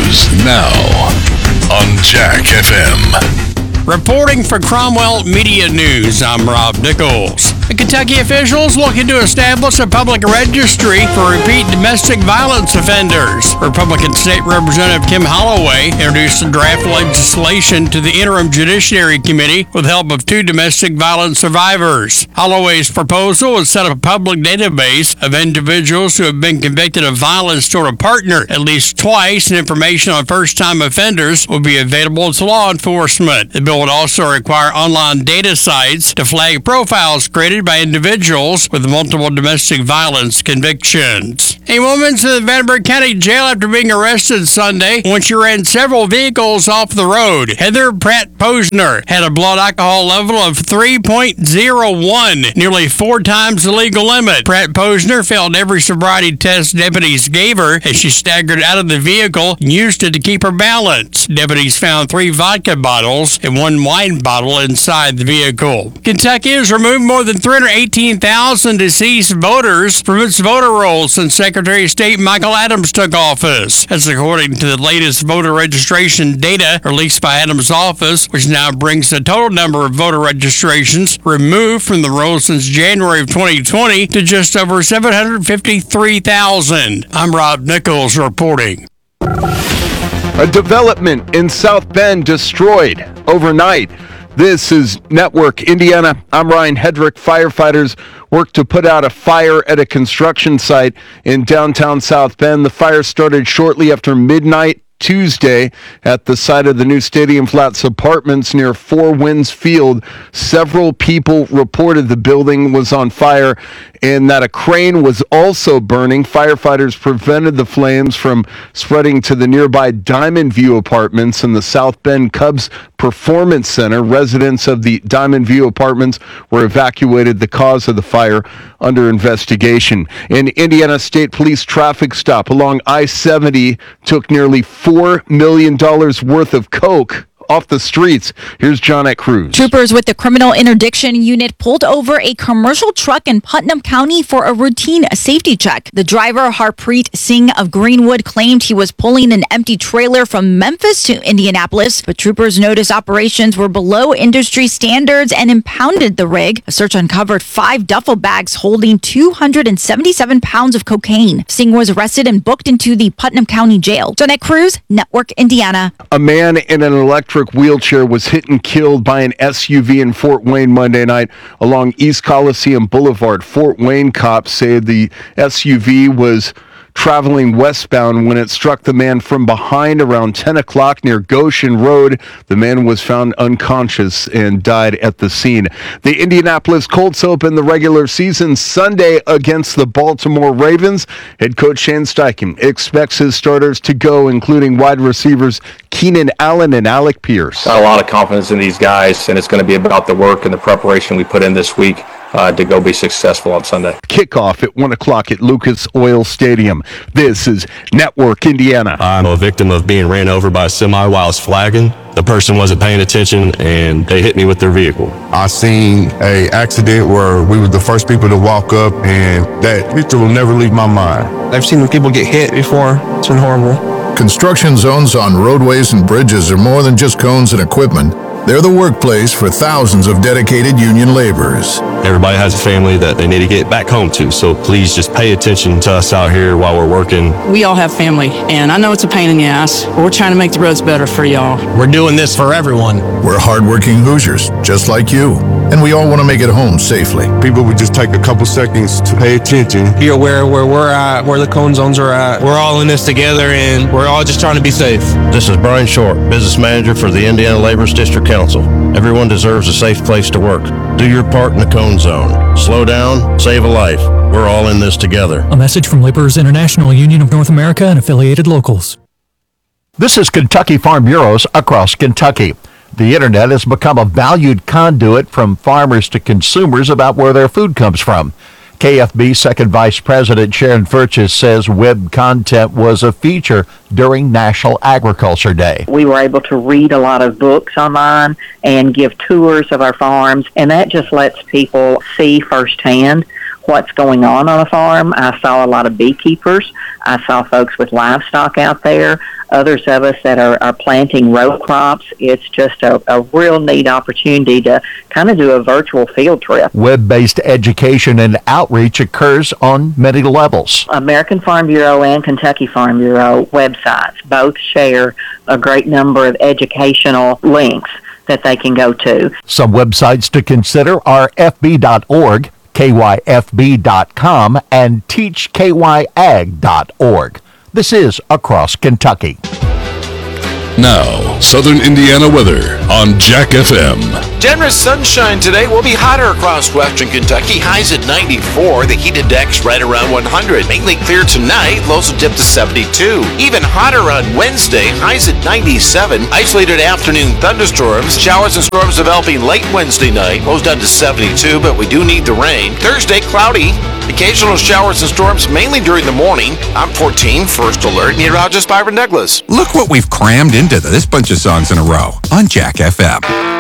News now on Jack FM. Reporting for Cromwell Media News, I'm Rob Nichols. The Kentucky officials looking to establish a public registry for repeat domestic violence offenders. Republican State Representative Kim Holloway introduced the draft legislation to the Interim Judiciary Committee with help of 2 domestic violence survivors. Holloway's proposal would set up a public database of individuals who have been convicted of violence toward a partner at least twice, and information on first-time offenders will be available to law enforcement. The bill would also require online data sites to flag profiles created by individuals with multiple domestic violence convictions. A woman's in the Vanderbilt County Jail after being arrested Sunday when she ran several vehicles off the road. Heather Pratt Posner had a blood alcohol level of 3.01, nearly 4 times the legal limit. Pratt Posner failed every sobriety test deputies gave her as she staggered out of the vehicle and used it to keep her balance. Deputies found 3 vodka bottles and 1 wine bottle inside the vehicle. Kentucky has removed more than 318,000 deceased voters from its voter rolls since Secretary of State Michael Adams took office. That's according to the latest voter registration data released by Adams' office, which now brings the total number of voter registrations removed from the rolls since January of 2020 to just over 753,000. I'm Rob Nichols reporting. A development in South Bend destroyed overnight. This is Network Indiana. I'm Ryan Hedrick. Firefighters worked to put out a fire at a construction site in downtown South Bend. The fire started shortly after midnight Tuesday at the site of the new Stadium Flats Apartments near Four Winds Field. Several people reported the building was on fire and that a crane was also burning. Firefighters prevented the flames from spreading to the nearby Diamond View Apartments in the South Bend Cubs Performance Center. Residents of the Diamond View Apartments were evacuated. The cause of the fire under investigation. An Indiana State Police traffic stop along I-70 took nearly $4 million worth of coke off the streets. Here's Johnette Cruz. Troopers with the Criminal Interdiction Unit pulled over a commercial truck in Putnam County for a routine safety check. The driver, Harpreet Singh of Greenwood, claimed he was pulling an empty trailer from Memphis to Indianapolis, but troopers noticed operations were below industry standards and impounded the rig. A search uncovered 5 duffel bags holding 277 pounds of cocaine. Singh was arrested and booked into the Putnam County Jail. Johnette Cruz, Network Indiana. A man in an electric wheelchair was hit and killed by an SUV in Fort Wayne Monday night along East Coliseum Boulevard. Fort Wayne cops say the SUV was traveling westbound when it struck the man from behind around 10 o'clock near Goshen Road. The man was found unconscious and died at the scene. The Indianapolis Colts open the regular season Sunday against the Baltimore Ravens. Head coach Shane Steichen expects his starters to go, including wide receivers Keenan Allen and Alec Pierce. Got a lot of confidence in these guys, and it's going to be about the work and the preparation we put in this week to go be successful on Sunday. Kickoff at 1 o'clock at Lucas Oil Stadium. This is Network Indiana. I'm a victim of being ran over by a semi while I was flagging. The person wasn't paying attention, and they hit me with their vehicle. I seen a accident where we were the first people to walk up, and that picture will never leave my mind. I've seen people get hit before. It's been horrible. Construction zones on roadways and bridges are more than just cones and equipment. They're the workplace for thousands of dedicated union laborers. Everybody has a family that they need to get back home to, so please just pay attention to us out here while we're working. We all have family, and I know it's a pain in the ass, but we're trying to make the roads better for y'all. We're doing this for everyone. We're hardworking Hoosiers, just like you, and we all want to make it home safely. People would just take a couple seconds to pay attention. Be aware where we're at, where the cone zones are at. We're all in this together, and we're all just trying to be safe. This is Brian Short, Business Manager for the Indiana Laborers District Council. Everyone deserves a safe place to work. Do your part in the cone zone. Slow down, save a life. We're all in this together. A message from Laborers International Union of North America and affiliated locals. This is Kentucky Farm Bureaus across Kentucky. The internet has become a valued conduit from farmers to consumers about where their food comes from. KFB Second Vice President Sharon Furches says web content was a feature during National Agriculture Day. We were able to read a lot of books online and give tours of our farms, and that just lets people see firsthand what's going on a farm. I saw a lot of beekeepers. I saw folks with livestock out there. Others of us that are planting row crops. It's just a real neat opportunity to kind of do a virtual field trip. Web-based education and outreach occurs on many levels. American Farm Bureau and Kentucky Farm Bureau websites both share a great number of educational links that they can go to. Some websites to consider are fb.org, kyfb.com, and teachkyag.org. This is Across Kentucky. Now, Southern Indiana weather on Jack FM. Generous sunshine today. Will be hotter across western Kentucky. Highs at 94. The heat index right around 100. Mainly clear tonight. Lows will dip to 72. Even hotter on Wednesday. Highs at 97. Isolated afternoon thunderstorms. Showers and storms developing late Wednesday night. Lows down to 72, but we do need the rain. Thursday, cloudy. Occasional showers and storms mainly during the morning. I'm 14, First Alert, meteorologist Byron Douglas. Look what we've crammed into this bunch of songs in a row on Jack FM.